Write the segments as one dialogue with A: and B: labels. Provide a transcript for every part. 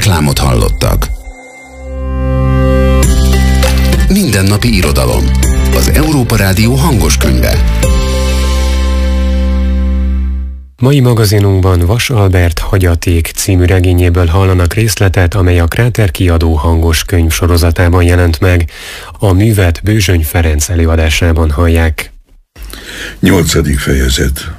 A: Reklámot hallottak. Mindennapi irodalom. Az Európa Rádió hangos könyve.
B: Mai magazinunkban Vas Albert Hagyaték című regényéből hallanak részletet, amely a Kráter kiadó hangos könyv sorozatában jelent meg. A művet Bőzsöny Ferenc előadásában hallják.
C: 8. fejezet.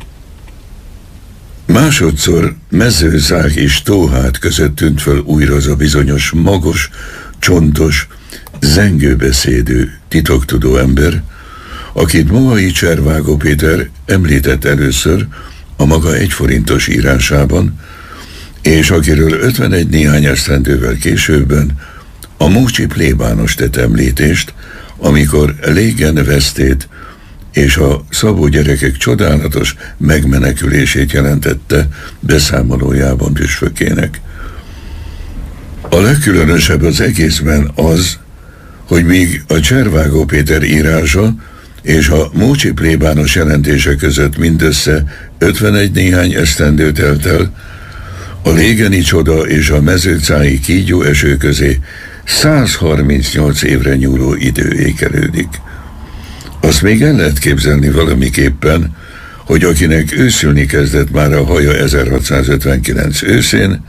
C: Másodszor Mezőzák és Tóhát között tűnt föl újra az a bizonyos magos, csontos, zengőbeszédű, titoktudó ember, akit Mohay Cservágó Péter említett először a maga 1 forintos írásában, és akiről 51 néhány esztendővel későbben a Mócsi plébános tett említést, amikor Légen vesztét és a Szabó gyerekek csodálatos megmenekülését jelentette beszámolójában püspökének. A legkülönösebb az egészben az, hogy míg a Cservágó Péter írása és a Mócsi plébános jelentése között mindössze 51 néhány esztendő telt el, a légeni csoda és a mezőcái kígyóeső közé 138 évre nyúló idő ékelődik. Azt még el lehet képzelni valamiképpen, hogy akinek őszülni kezdett már a haja 1659 őszén,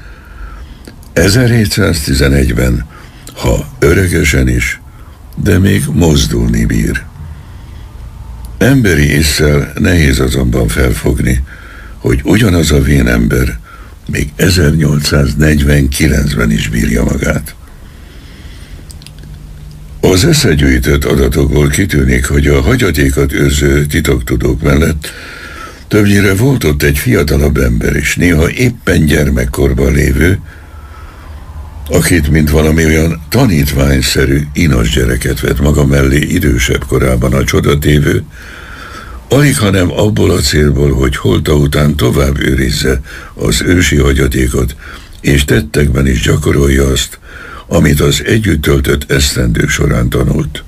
C: 1711-ben, ha öregesen is, de még mozdulni bír. Emberi ésszel nehéz azonban felfogni, hogy ugyanaz a vén ember még 1849-ben is bírja magát. Az összegyűjtött adatokból kitűnik, hogy a hagyatékat őrző titoktudók mellett többnyire volt ott egy fiatalabb ember is, néha éppen gyermekkorban lévő, akit mint valami olyan tanítványszerű inas gyereket vett maga mellé idősebb korában a csodatévő, alig hanem abból a célból, hogy holta után tovább őrizze az ősi hagyatékot, és tettekben is gyakorolja azt, amit az együtt töltött esztendők során tanult.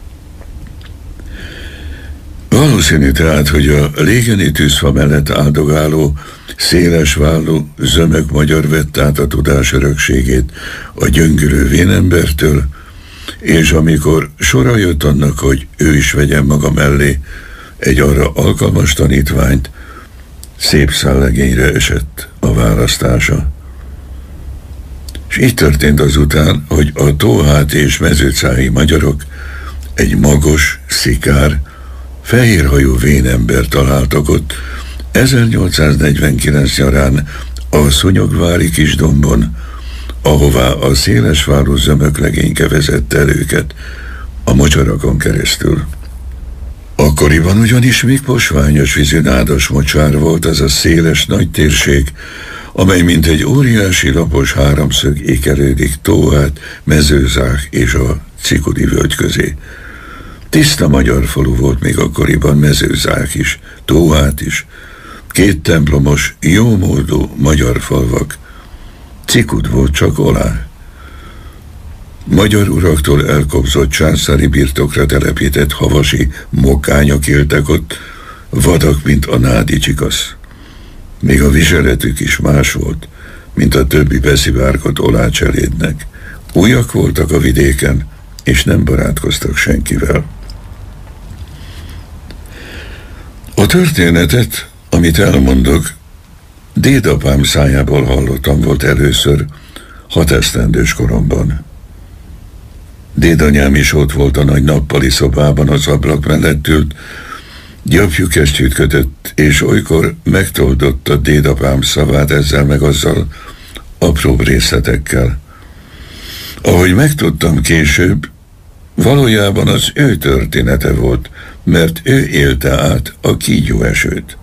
C: Valószínű tehát, hogy a légeni tűzfa mellett áldogáló, szélesvállú, zömök magyar vett át a tudás örökségét a gyöngülő vénembertől, és amikor sora jött annak, hogy ő is vegyen maga mellé egy arra alkalmas tanítványt, szép szállegényre esett a választása. És így történt azután, hogy a tóhát és mezőcái magyarok egy magos, szikár, fehérhajú vénember találtak ott 1849 nyarán a Szúnyogvári Kisdombon, ahová a szélesvállú zömöklegényke vezette el őket a mocsarakon keresztül. Akkoriban ugyanis még posványos vízű nádas mocsár volt az a széles nagy térség, amely mint egy óriási lapos háromszög ékelődik Tóhát, Mezőzák és a Cikudi völgy közé. Tiszta magyar falu volt még akkoriban Mezőzák is, Tóhát is, 2 templomos, jómódú magyar falvak. Cikud volt csak alá. Magyar uraktól elkobzott császári birtokra telepített havasi mokkányok éltek ott, vadak, mint a nádi csikasz. Még a viseletük is más volt, mint a többi beszivárgott olácselédnek. Újak voltak a vidéken, és nem barátkoztak senkivel. A történetet, amit elmondok, dédapám szájából hallottam volt először 6 esztendős koromban. Dédanyám is ott volt a nagy nappali szobában, az ablak mellett ült, gyapjú kesztyűt kötött, és olykor megtoldotta dédapám szavát ezzel meg azzal, apróbb részletekkel. Ahogy megtudtam később, valójában az ő története volt, mert ő élte át a kígyóesőt.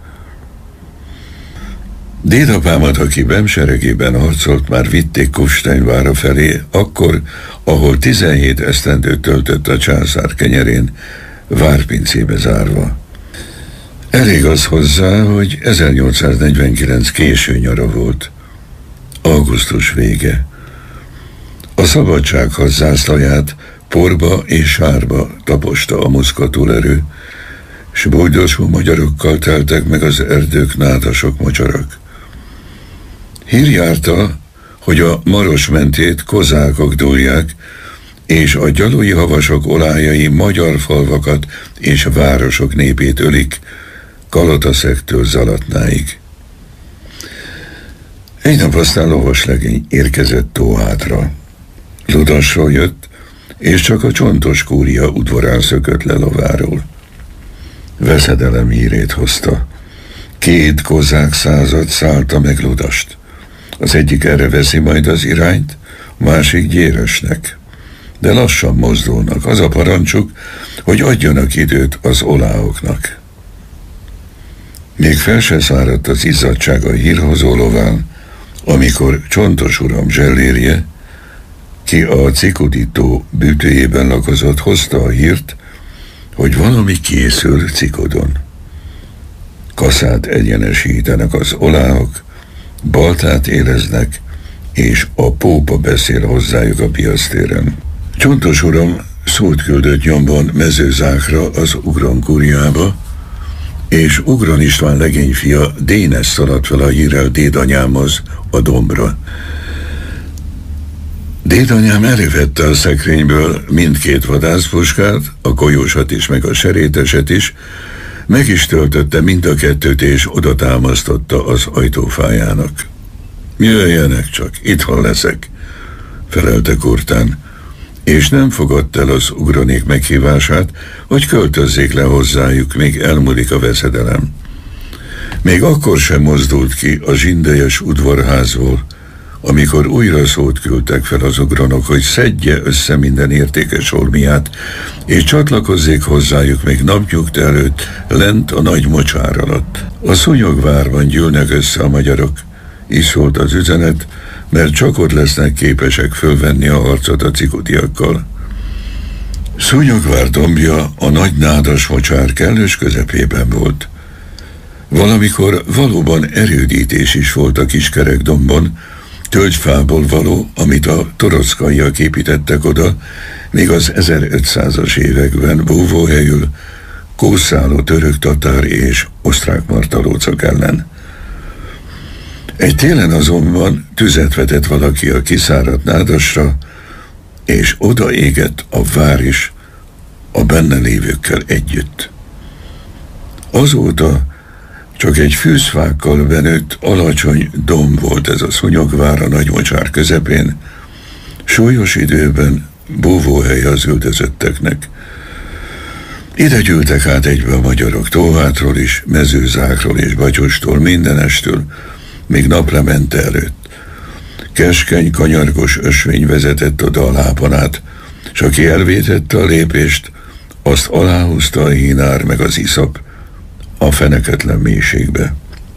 C: Dédapámat, aki bemseregében harcolt, már vitték Kufsteinvára felé, akkor, ahol 17 esztendőt töltött a császár kenyerén, várpincébe zárva. Elég az hozzá, hogy 1849 késő nyara volt, augusztus vége. A szabadságharc zászlaját porba és sárba taposta a muszka túlerő, s boldosú magyarokkal teltek meg az erdők nádasok mocsarak. Hír járta, hogy a Maros mentét kozákok dúlják, és a gyalui havasok olájai magyar falvakat és városok népét ölik, Kalotaszektől Zalatnáig. Egy nap aztán lovaslegény érkezett Tóhátra. Ludasról jött, és csak a Csontos kúria udvarán szökött le lováról. Veszedelem hírét hozta. 2 kozák század szállta meg Ludast. Az egyik erre veszi majd az irányt, a másik Gyéresnek. De lassan mozdulnak, az a parancsuk, hogy adjanak időt az oláoknak. Még fel se száradt az izzadság a hírhozó lován, amikor Csontos uram zsellérje, ki a Cikuditó bűtőjében lakozott, hozta a hírt, hogy valami készül Cikodon. Kaszát egyenesítenek az oláhok, baltát éreznek, és a pópa beszél hozzájuk a piasztéren. Csontos uram szót küldött nyomban Mezőzákra, az Ugron kúriába, és Ugron István legényfia Dénes szaladt fel a hírrel dédanyámhoz a dombra. Dédanyám elővette a szekrényből mindkét vadászpuskát, a kolyósat is, meg a seréteset is, meg is töltötte mind a kettőt, és oda támasztotta az ajtófájának. Jöjjenek csak, itthon leszek, felelte Kurtán, és nem fogadta el az ugronék meghívását, hogy költözzék le hozzájuk, még elmúlik a veszedelem. Még akkor sem mozdult ki a zsindejes udvarházból, amikor újra szót küldtek fel az ugronok, hogy szedje össze minden értékes ormiát, és csatlakozzék hozzájuk még napnyugta előtt lent a nagy mocsár alatt. A Szúnyogvárban gyűlnek össze a magyarok, így szólt az üzenet, mert csak ott lesznek képesek fölvenni a harcot a cikudiakkal. Szúnyogvár dombja a nagy nádas mocsár kellős közepében volt. Valamikor valóban erődítés is volt a kiskerek dombon, tölgyfából való, amit a torockaiak építettek oda, még az 1500-as években búvóhelyül kószáló török tatár és osztrák martalócok ellen. Egy télen azonban tüzet vetett valaki a kiszáradt nádasra, és oda égett a vár is a benne lévőkkel együtt. Azóta csak egy fűzfákkal benőtt alacsony domb volt ez a Szúnyogvár a nagymocsár közepén, súlyos időben búvóhely az üldözötteknek. Ide gyűltek át egybe a magyarok Tóhátról is, Mezőzákról és Batyostól, mindenestől, még naplemente előtt. Keskeny, kanyargos ösvény vezetett oda a lábon át, s aki elvétette a lépést, azt aláhúzta a hínár meg az iszap a feneketlen mélységbe.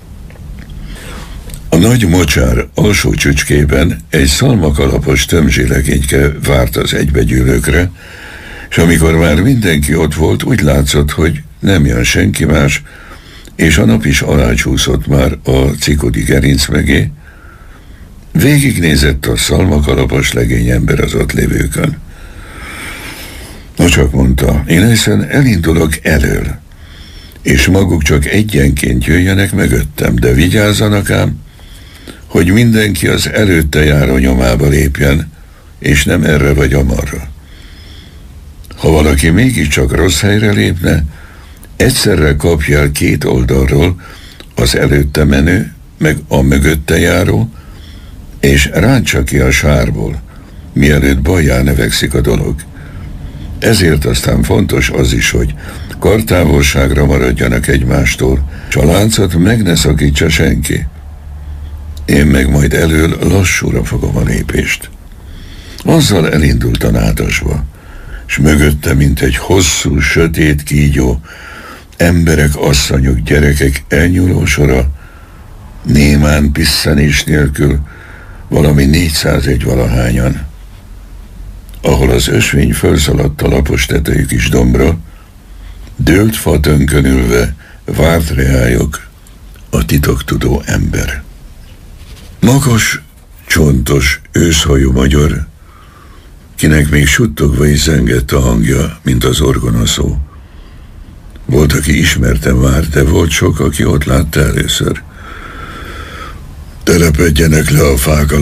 C: A nagy mocsár alsó csücskében egy szalmakalapos tömzsilegényke várt az egybegyűlőkre, és amikor már mindenki ott volt, úgy látszott, hogy nem jön senki más, és a nap is alácsúszott már a cikodi gerinc mögé, végignézett a szalmakalapos legény ember az ott lévőkön. No csak mondta, én hiszen elindulok elől, és maguk csak egyenként jöjjenek mögöttem, de vigyázzanak ám, hogy mindenki az előtte járó nyomába lépjen, és nem erre vagy amarra. Ha valaki mégiscsak rossz helyre lépne, egyszerre kapja el 2 oldalról az előtte menő, meg a mögötte járó, és ráncsa ki a sárból, mielőtt bajjá növekszik a dolog. Ezért aztán fontos az is, hogy kartávolságra maradjanak egymástól, s a láncot meg ne szakítsa senki. Én meg majd elől lassúra fogom a lépést. Azzal elindult a nádasba, s mögötte, mint egy hosszú, sötét kígyó, emberek, asszonyok, gyerekek elnyúló sora, némán pisszenés nélkül, valami 401 valahányan. Ahol az ösvény fölszaladt a lapos tetejű kis dombra, dőlt fatönkön ülve várt reályok a titoktudó ember. Magas, csontos, őszhajú magyar, kinek még suttogva is zengett a hangja, mint az orgonaszó. Volt, aki ismerte már, de volt sok, aki ott látta először. Telepedjenek le a fák alatt,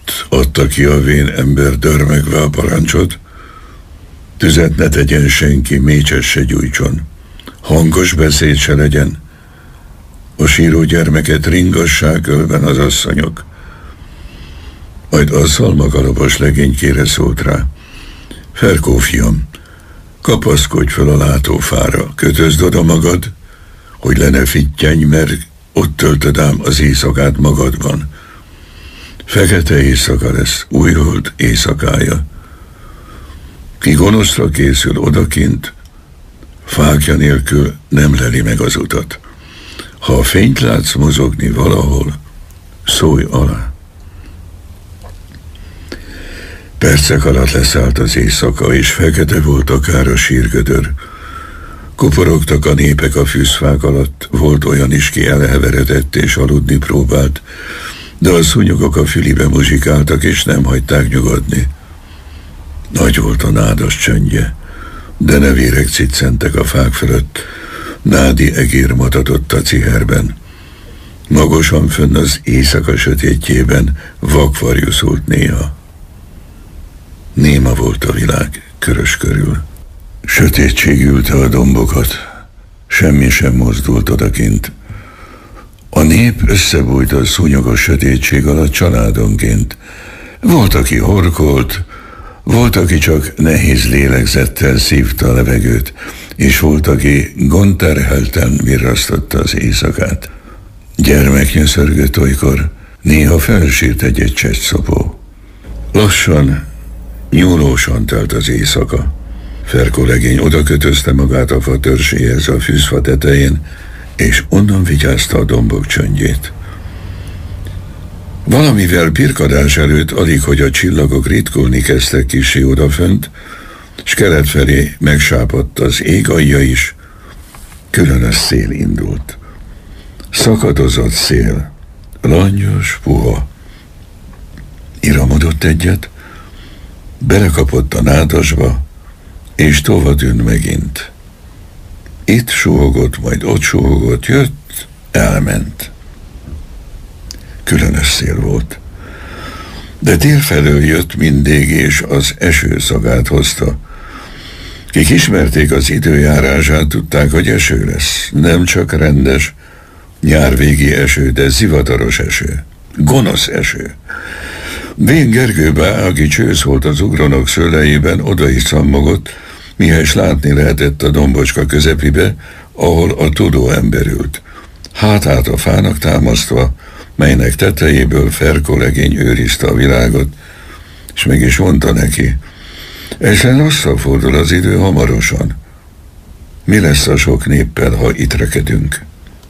C: Ott adta ki a vén ember dörmögve a parancsot: tüzet ne tegyen senki, mécses se gyújtson, hangos beszéd se legyen, a síró gyermeket ringassák ölben az asszonyok. Majd azzal magalapos legénykére szólt rá: Ferkó fiam, kapaszkodj fel a látófára, kötözd oda magad, hogy le ne fittyenj, mert ott töltöd ám az éjszakát magadban. Fekete éjszaka lesz, újhold éjszakája. Ki gonoszra készül odakint, fákja nélkül nem leli meg az utat. Ha a fényt látsz mozogni valahol, szólj alá. Percek alatt leszállt az éjszaka, és fekete volt akár a sírgödör. Kuporogtak a népek a fűzfák alatt, volt olyan is, ki elheveredett és aludni próbált, de a szúnyogok a fülibe muzsikáltak, és nem hagyták nyugodni. Nagy volt a nádas csöndje, de nevérek ciccentek a fák fölött, nádi egér matatott a ciherben. Magosan fönn az éjszaka sötétjében vakvarjú szólt néha. Néma volt a világ körös körül. Sötétség ülte a dombokat, semmi sem mozdult odakint. A nép összebújt a szúnyogos sötétség alatt családonként. Volt, aki horkolt, volt, aki csak nehéz lélegzettel szívta a levegőt, és volt, aki gondterhelten virrasztotta az éjszakát. Gyermek nyöszörgött olykor, néha felsírt egy csecsszopó. Lassan, nyúlósan telt az éjszaka. Ferkó legény odakötözte magát a fa törséhez a fűzfa tetején, és onnan vigyázta a dombok csöndjét. Valamivel pirkadás előtt alig, hogy a csillagok ritkulni kezdtek kissé odafönt, s kelet felé megsápadt az ég alja is, különös szél indult. Szakadozott szél, langyos, puha. Iramodott egyet, belekapott a nádasba, és tovatűnt megint. Itt suhogott, majd ott suhogott, jött, elment. Különös szél volt. De délfelől jött mindig, és az eső szagát hozta. Kik ismerték az időjárását, tudták, hogy eső lesz. Nem csak rendes, nyárvégi eső, de zivataros eső. Gonosz eső. Vén Gergőbe, aki csősz volt az ugronok szőlejében, oda is szammogott, mihez látni lehetett a dombocska közepibe, ahol a tudó ember ült. Hátát a fának támasztva, melynek tetejéből Ferkó legény őrizte a világot, és meg is mondta neki: ezen rosszabbfordul az idő hamarosan. Mi lesz a sok néppel, ha itt rekedünk?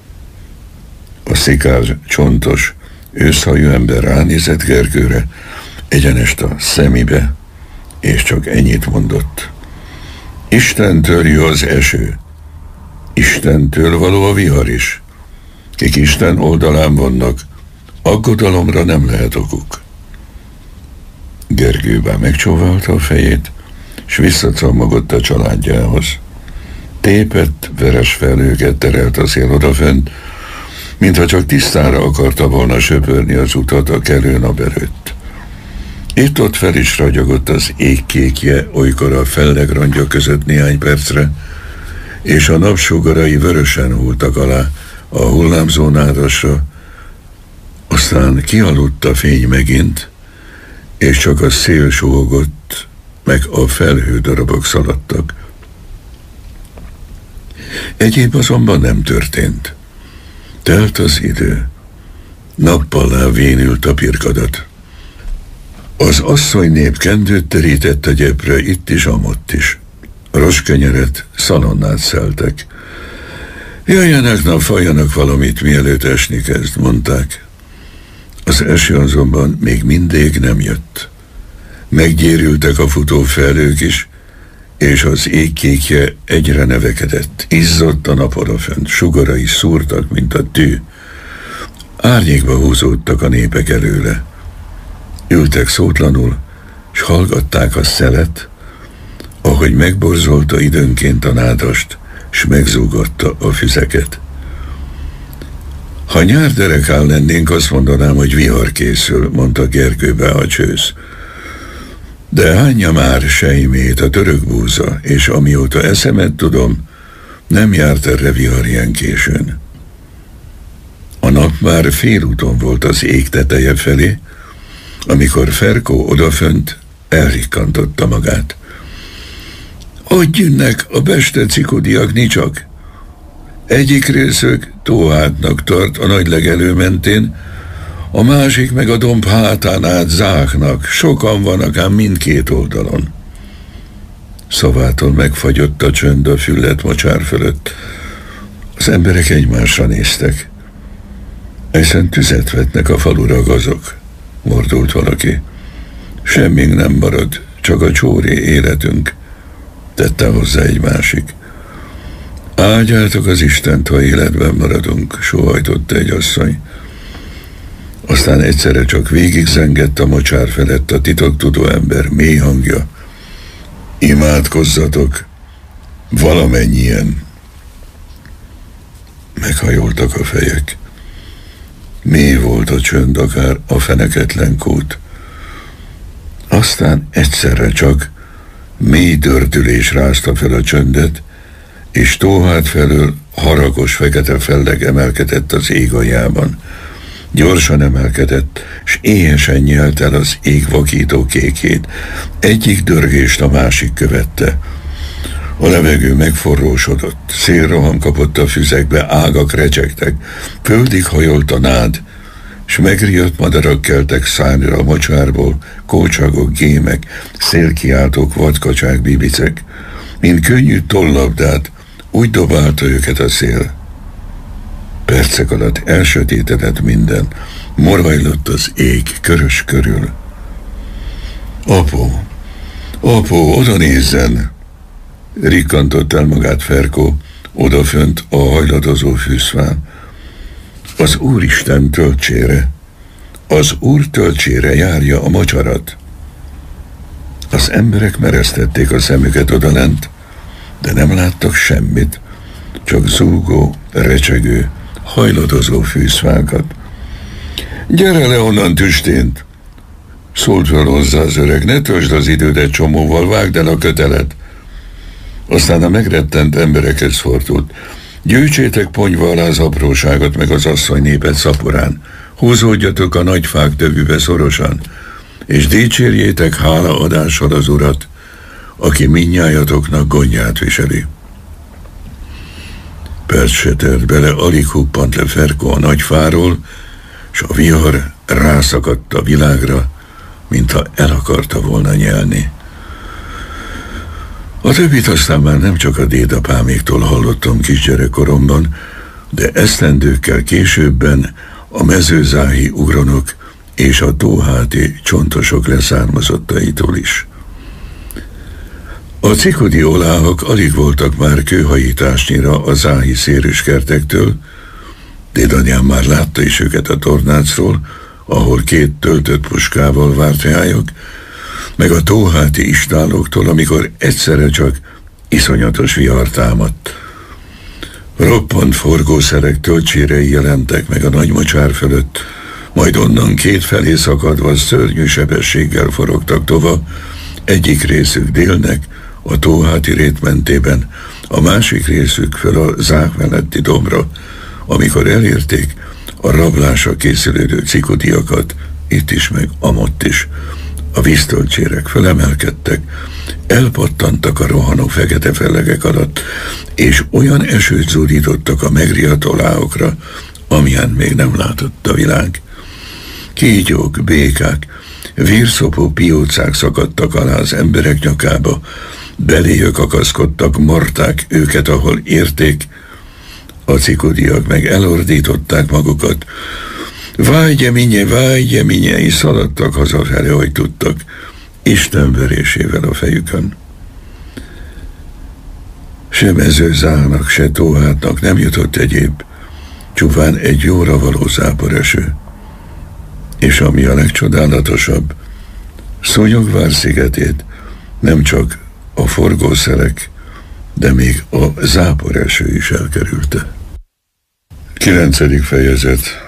C: A szikár, csontos, őszhajú ember ránézett Gergőre, egyenest a szemébe, és csak ennyit mondott: Istentől jö az eső, Istentől való a vihar is. Kik Isten oldalán vannak, aggodalomra nem lehet okuk. Gergő bár megcsóválta a fejét, s visszacammogott a családjához. Tépett, veres felhőket terelt a szél odafent, mintha csak tisztára akarta volna söpörni az utat a kelő nap előtt. Itt-ott fel is ragyogott az égkékje, olykor a fellegrongya között néhány percre, és a napsugarai vörösen hulltak alá a hullámzó nádasra, aztán kialudt a fény megint, és csak a szél suhogott, meg a felhődarabok szaladtak. Egyéb azonban nem történt. Telt az idő. Nappallá vénült a pirkadat. Az asszonynép kendőt terített a gyepre itt is, amott is. Roskenyeret, szalonnát szeltek. Jöjjenek, napfaljanak valamit, mielőtt esni kezd, mondták. Az eső azonban még mindig nem jött. Meggyérültek a futó felhők is, és az égkékje egyre nevekedett. Izzott a nap odafönt, sugarai szúrtak, mint a tű. Árnyékba húzódtak a népek előle. Ültek szótlanul, s hallgatták a szelet, ahogy megborzolta időnként a nádast, s megzúgatta a füzeket. Ha nyárderekán lennénk, azt mondanám, hogy vihar készül, mondta Gergőbe a csősz. De hányja már sejmét a török búza, és amióta eszemet tudom, nem járt erre vihar ilyen későn. A nap már félúton volt az ég teteje felé, amikor Ferkó odafönt elrikkantotta magát. Ott jönnek a beste cikodiak nicsak. Egyik részük Tóhátnak tart a nagy legelő mentén, a másik meg a domb hátán át Záknak. Sokan vannak ám mindkét oldalon. Szavától megfagyott a csönd a füllet mocsár fölött. Az emberek egymásra néztek. Hiszen tüzet vetnek a falura gazok, mordult valaki. Semmink nem marad, csak a csóri életünk, tette hozzá egy másik. Áldjátok az Istent, ha életben maradunk, sóhajtotta egy asszony. Aztán egyszerre csak végig zengett a mocsár felett a titoktudó ember mély hangja. Imádkozzatok, valamennyien. Meghajoltak a fejek. Mély volt a csönd, akár a feneketlen kút. Aztán egyszerre csak mély dördülés rázta fel a csöndet, és Tóhát felől haragos fekete felleg emelkedett az ég aljában. Gyorsan emelkedett, s éhesen nyelt el az ég vakító kékét. Egyik dörgést a másik követte. A levegő megforrósodott, szélroham kapott a füzekbe, ágak recsegtek, földig hajolt a nád, s megriadt madarak keltek szárnyra a mocsárból, kócsagok, gémek, szélkiáltók, vadkacsák, bibicek. Mint könnyű tollabdát, úgy dobálta őket a szél. Percek alatt elsötétedett minden, morajlott az ég körös körül. Apó, oda nézzen! Rikkantott el magát Ferkó, odafönt a hajladozó fűszfán. Az Úristen töltsére, az Úr töltsére járja a mocsarat. Az emberek meresztették a szemüket odalent, de nem láttak semmit, csak zúgó, recsegő, hajladozó fűszfákat. Gyere le onnan, tüstént! Szólt fel hozzá az öreg, ne töltsd az idődet csomóval, vágd el a kötelet. Aztán a megrettent emberekhez fordult. Gyűjtsétek ponyva alá az apróságot, meg az asszony népet szaporán. Húzódjatok a nagy fák tövűbe szorosan, és dicsérjétek hálaadással az Urat, aki mindnyájatoknak gondját viseli. Perc se telt bele, alig huppant le Ferkó a nagy fáról, s a vihar rászakadt a világra, mintha el akarta volna nyelni. A többit aztán már nem csak a dédapáméktól hallottam kisgyerekkoromban, de esztendőkkel későbben a mezőzáhi ugronok és a tóháti csontosok leszármazottaitól is. A cikodi oláhak alig voltak már kőhajításnyira a záhi szérűskertektől. Dédanyám már látta is őket a tornácról, ahol 2 töltött puskával várt rájuk, meg a tóháti istáloktól, amikor egyszerre csak iszonyatos vihar támadt. Roppant forgószerek töltsérei jelentek meg a nagy mocsár fölött, majd onnan 2 felé szakadva szörnyű sebességgel forogtak tova, egyik részük délnek, a tóháti rét mentében, a másik részük fel a Zák melletti dombra, amikor elérték a rablásra készülődő cikodiakat, itt is meg amott is. A víztöltsérek felemelkedtek, elpattantak a rohanó fekete fellegek alatt, és olyan esőt zúdítottak a megriadt oláhokra, amilyen még nem látott a világ. Kígyók, békák, vérszopó piócák szakadtak alá az emberek nyakába, beléjük akaszkodtak, marták őket, ahol érték, a cikodiak meg elordították magukat. Vágye minye, és szaladtak hazafele, hogy tudtak, Isten verésével a fejükön. Se mezőzának, se tóhátnak nem jutott egyéb, csupán egy jóra való záporeső. És ami a legcsodálatosabb, Szúnyogvár szigetét nem csak a forgószerek, de még a záporeső is elkerülte. 9. fejezet.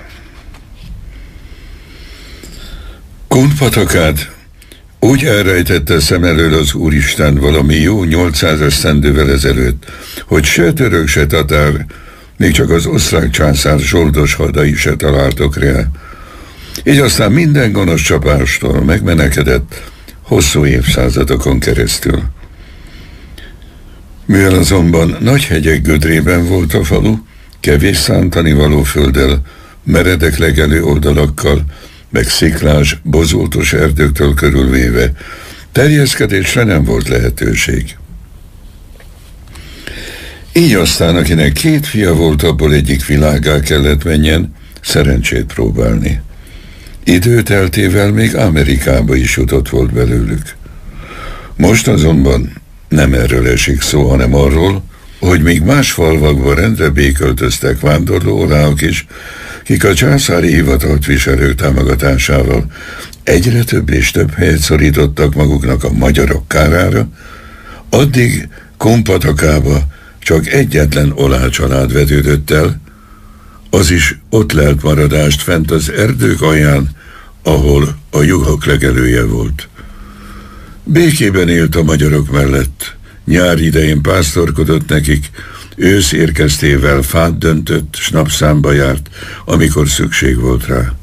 C: Kunpatakát úgy elrejtette szem elől az Úristen valami jó 800 esztendővel ezelőtt, hogy se török, se tatár, még csak az osztrák császár zsoldos hadai se találtok rá. Így aztán minden gonosz csapástól megmenekedett hosszú évszázadokon keresztül. Mivel azonban nagy hegyek gödrében volt a falu, kevés szántani való földdel, meredek legelő oldalakkal, meg sziklás, bozótos erdőktől körülvéve, terjeszkedésre nem volt lehetőség. Így aztán, akinek 2 fia volt, abból egyik világgá kellett menjen, szerencsét próbálni. Idő teltével még Amerikába is jutott volt belőlük. Most azonban nem erről esik szó, hanem arról, hogy még más falvakban rendre béköltöztek vándorló oláok is, kik a császári hivatalt viselők támogatásával egyre több és több helyet szorítottak maguknak a magyarok kárára, addig Kunpatakába csak egyetlen olá család vetődött el, az is ott lelt maradást fent az erdők alján, ahol a juhok legelője volt. Békében élt a magyarok mellett, nyár idején pásztorkodott nekik, ősz érkeztével fát döntött, s napszámba járt, amikor szükség volt rá.